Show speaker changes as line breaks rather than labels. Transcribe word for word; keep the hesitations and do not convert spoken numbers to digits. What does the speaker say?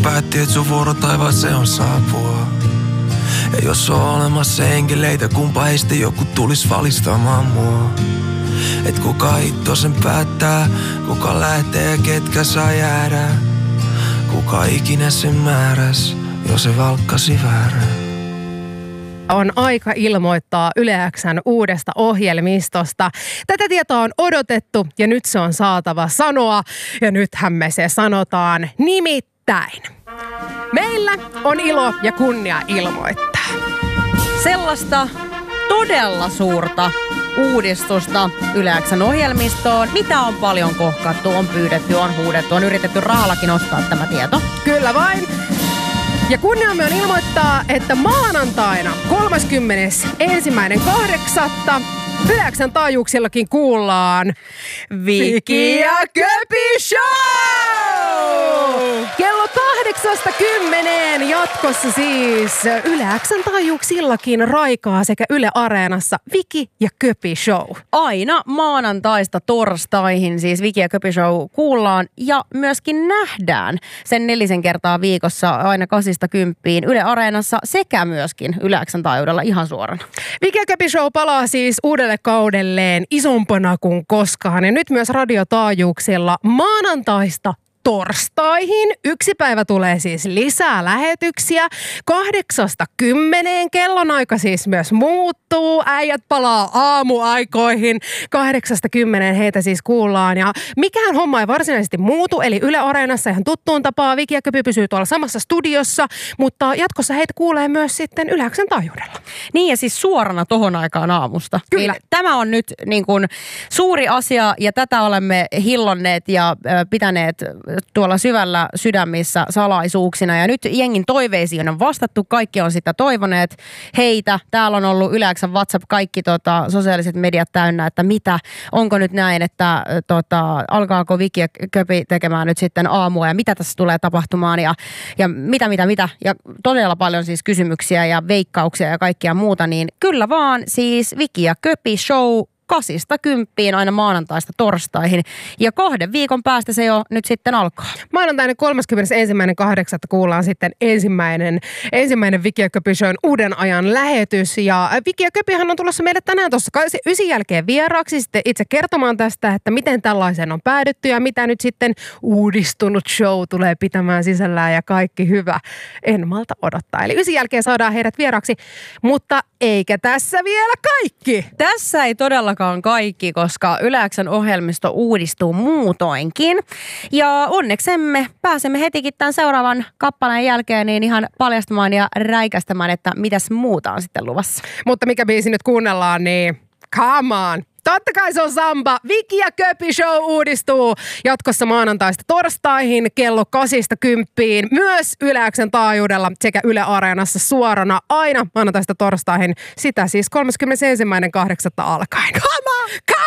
päätti, et sun vuoro taivaaseen on saapua. Ja jos on olemassa enkeleitä, kumpa heistä joku tulis valistamaan mua. Et kuka hitto sen päättää, kuka lähtee ja ketkä saa jäädä. Kuka ikinä sen määräs, jos se valkkasi väärä.
On aika ilmoittaa Yle X:n uudesta ohjelmistosta. Tätä tietoa on odotettu ja nyt se on saatava sanoa. Ja nythän me se sanotaan nimittäin. Meillä on ilo ja kunnia ilmoittaa.
Sellaista todella suurta uudistusta Yle X:n ohjelmistoon, mitä on paljon kohkattu, on pyydetty, on huudettu, on yritetty rahallakin ostaa tämä tieto.
Kyllä vain. Ja kunniamme on ilmoittaa, että maanantaina kolmaskymmenesensimmäinen kahdeksatta Yle X:n taajuuksillakin kuullaan Viki ja Köpi Show! Kello kahdeksasta kymmeneen jatkossa siis Yle X:n taajuuksillakin raikaa sekä Yle Areenassa Viki ja Köpi Show.
Aina maanantaista torstaihin siis Viki ja Köpi Show kuullaan ja myöskin nähdään sen nelisen kertaa viikossa aina kasista kymppiin Yle Areenassa sekä myöskin Yle X:n taajuudella ihan suorana.
Viki ja Köpi Show palaa siis uudelle kaudelleen isompana kuin koskaan ja nyt myös radiotaajuuksilla maanantaista torstaihin. Yksi päivä tulee siis lisää lähetyksiä. Kahdeksasta kymmeneen kellonaika siis myös muuttuu. Äijät palaa aamuaikoihin. Kahdeksasta kymmeneen heitä siis kuullaan. Ja mikään homma ei varsinaisesti muutu. Eli Yle Areenassa ihan tuttuun tapaa. Viki ja Köpi pysyy tuolla samassa studiossa. Mutta jatkossa heitä kuulee myös sitten Yle X:n taajuudella.
Niin ja siis suorana tohon aikaan aamusta.
Kyllä.
Niin, tämä on nyt niin kuin suuri asia ja tätä olemme hillonneet ja pitäneet tuolla syvällä sydämissä salaisuuksina. Ja nyt jengin toiveisiin on vastattu. Kaikki on sitä toivoneet heitä. Täällä on ollut Yle X:n WhatsApp, kaikki tota, sosiaaliset mediat täynnä, että mitä, onko nyt näin, että tota, alkaako Viki ja Köpi tekemään nyt sitten aamua ja mitä tässä tulee tapahtumaan ja, ja mitä, mitä, mitä. Ja todella paljon siis kysymyksiä ja veikkauksia ja kaikkia muuta, niin kyllä vaan siis Viki ja Köpi Show kasista kymppiin aina maanantaista torstaihin. Ja kahden viikon päästä se jo nyt sitten alkaa.
Maanantaina kolmaskymmenesensimmäinen kahdeksatta kuullaan sitten ensimmäinen, ensimmäinen Viki ja Köpi Shown uuden ajan lähetys. Ja Viki ja Köpihän on tulossa meille tänään tuossa ysin jälkeen vieraaksi sitten itse kertomaan tästä, että miten tällaisen on päädytty ja mitä nyt sitten uudistunut show tulee pitämään sisällään ja kaikki hyvä. En malta odottaa. Eli ysin jälkeen saadaan heidät vieraaksi, mutta eikä tässä vielä kaikki.
Tässä ei todella kaikki, koska Yle X:n ohjelmisto uudistuu muutoinkin. Ja onneksemme pääsemme hetikin tämän seuraavan kappaleen jälkeen niin ihan paljastamaan ja räikästämään, että mitäs muuta on sitten luvassa.
Mutta mikä biisi nyt kuunnellaan, niin come on! Totta kai se on samba. Viki ja Köpi Show uudistuu jatkossa maanantaista torstaihin kello kasista kymppiin. Myös Yle X:n taajuudella sekä Yle Areenassa suorana aina maanantaista torstaihin. Sitä siis kolmaskymmenesensimmäinen kahdeksatta alkaen. Come on! Come